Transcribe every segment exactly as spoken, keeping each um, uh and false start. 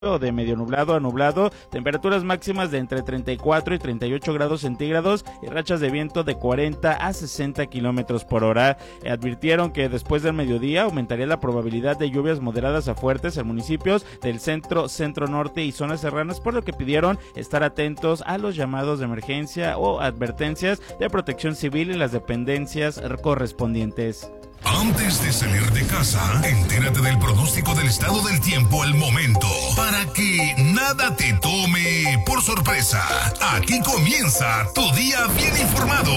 de medio nublado a nublado, temperaturas máximas de entre treinta y cuatro y treinta y ocho grados centígrados y rachas de viento de cuarenta a sesenta kilómetros por hora. Advirtieron que después del mediodía aumentaría la probabilidad de lluvias moderadas a fuertes en municipios del centro, centro norte y zonas serranas, por lo que pidieron estar atentos a los llamados de emergencia o advertencias de protección civil y las dependencias correspondientes. Antes de salir de casa, entérate del pronóstico del estado del tiempo al momento, para que nada te tome por sorpresa. Aquí comienza tu día bien informado.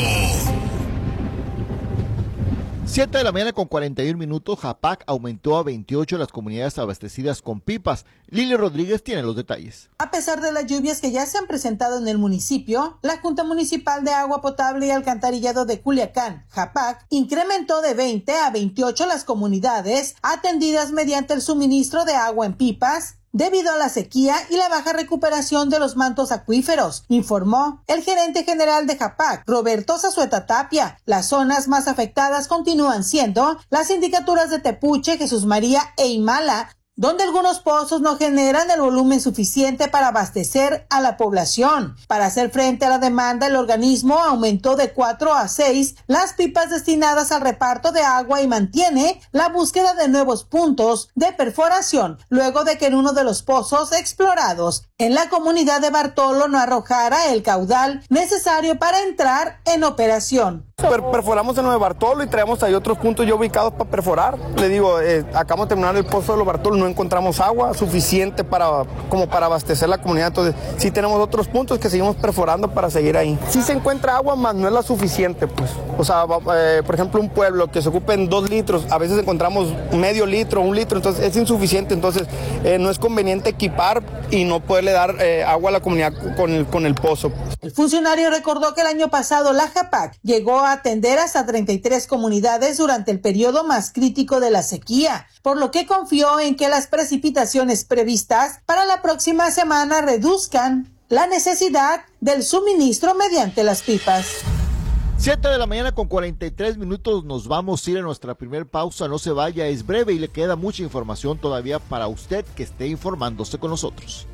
siete de la mañana con cuarenta y un minutos, Japac aumentó a veintiocho las comunidades abastecidas con pipas. Lili Rodríguez tiene los detalles. A pesar de las lluvias que ya se han presentado en el municipio, la Junta Municipal de Agua Potable y Alcantarillado de Culiacán, Japac, incrementó de veinte a veintiocho las comunidades atendidas mediante el suministro de agua en pipas, debido a la sequía y la baja recuperación de los mantos acuíferos, informó el gerente general de Japac, Roberto Zazueta Tapia. Las zonas más afectadas continúan siendo las sindicaturas de Tepuche, Jesús María e Imala, donde algunos pozos no generan el volumen suficiente para abastecer a la población. Para hacer frente a la demanda, el organismo aumentó de cuatro a seis las pipas destinadas al reparto de agua y mantiene la búsqueda de nuevos puntos de perforación, luego de que en uno de los pozos explorados en la comunidad de Bartolo no arrojara el caudal necesario para entrar en operación. Per perforamos en Nuevo Bartolo y traemos ahí otros puntos ya ubicados para perforar. Le digo, eh, acabamos de terminar el pozo de los Bartolo, no encontramos agua suficiente para, como para abastecer la comunidad. Entonces, sí tenemos otros puntos que seguimos perforando para seguir ahí. Sí se encuentra agua, más no es la suficiente, pues. O sea, eh, por ejemplo, un pueblo que se ocupe en dos litros, a veces encontramos medio litro, un litro, entonces es insuficiente. Entonces, eh, no es conveniente equipar y no poderle dar eh, agua a la comunidad con el, con el pozo. El funcionario recordó que el año pasado la Japac llegó a atender hasta treinta y tres comunidades durante el periodo más crítico de la sequía, por lo que confió en que las precipitaciones previstas para la próxima semana reduzcan la necesidad del suministro mediante las pipas. siete de la mañana con cuarenta y tres minutos, nos vamos a ir a nuestra primer pausa. No se vaya, es breve y le queda mucha información todavía para usted que esté informándose con nosotros.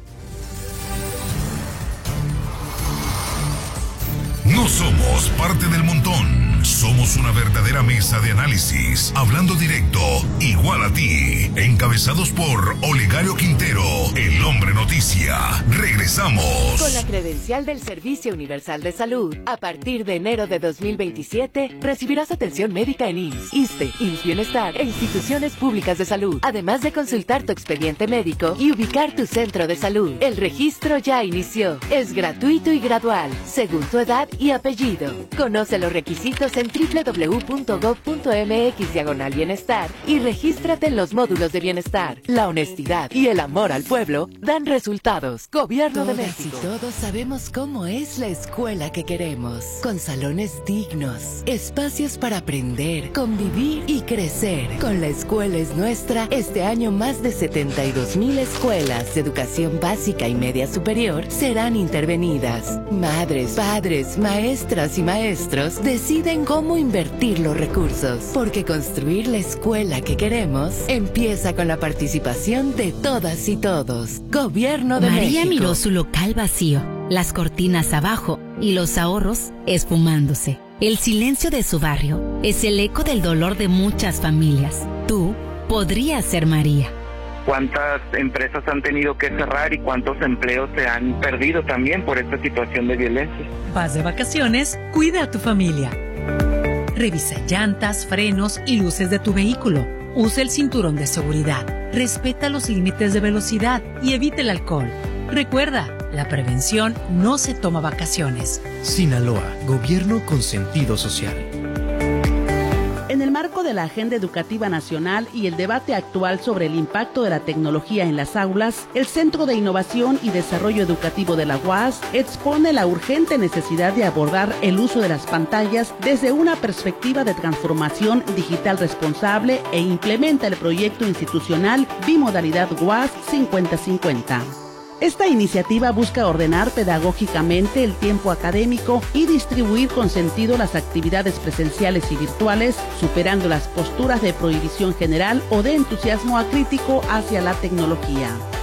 No somos parte del montón. Somos una verdadera mesa de análisis, hablando directo, igual a ti. Encabezados por Olegario Quintero, el hombre noticia. Regresamos. Con la credencial del Servicio Universal de Salud, a partir de enero de dos mil veintisiete, recibirás atención médica en I M S S, ISSSTE, I M S S Bienestar e instituciones públicas de salud, además de consultar tu expediente médico y ubicar tu centro de salud. El registro ya inició. Es gratuito y gradual, según tu edad y apellido. Conoce los requisitos en doble u doble u doble u punto gob punto eme equis diagonal bienestar y regístrate en los módulos de bienestar. La honestidad y el amor al pueblo dan resultados. Gobierno de México. Todas y todos sabemos cómo es la escuela que queremos, con salones dignos, espacios para aprender, convivir y crecer. Con La Escuela es Nuestra, este año más de setenta y dos mil escuelas de educación básica y media superior serán intervenidas. Madres, padres, maestras y maestros deciden cómo invertir los recursos, porque construir la escuela que queremos empieza con la participación de todas y todos. Gobierno de México. María miró su local vacío, las cortinas abajo y los ahorros esfumándose. El silencio de su barrio es el eco del dolor de muchas familias. Tú podrías ser María. Cuántas empresas han tenido que cerrar y cuántos empleos se han perdido también por esta situación de violencia. Vas de vacaciones, cuida a tu familia. Revisa llantas, frenos y luces de tu vehículo. Usa el cinturón de seguridad. Respeta los límites de velocidad y evita el alcohol. Recuerda, la prevención no se toma vacaciones. Sinaloa, gobierno con sentido social. En el marco de la Agenda Educativa Nacional y el debate actual sobre el impacto de la tecnología en las aulas, el Centro de Innovación y Desarrollo Educativo de la U A S expone la urgente necesidad de abordar el uso de las pantallas desde una perspectiva de transformación digital responsable e implementa el proyecto institucional Bimodalidad U A S cincuenta cincuenta. Esta iniciativa busca ordenar pedagógicamente el tiempo académico y distribuir con sentido las actividades presenciales y virtuales, superando las posturas de prohibición general o de entusiasmo acrítico hacia la tecnología.